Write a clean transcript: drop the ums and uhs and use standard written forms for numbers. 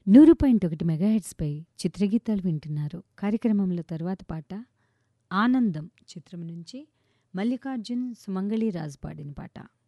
100.1 మెగాహెర్ట్జ్పై చిత్రగీతాలు వింటున్నారు. కార్యక్రమంలో తర్వాత పాట ఆనందం చిత్రం నుంచి మల్లికార్జున్ సుమంగళి రాజు పాడిన పాట.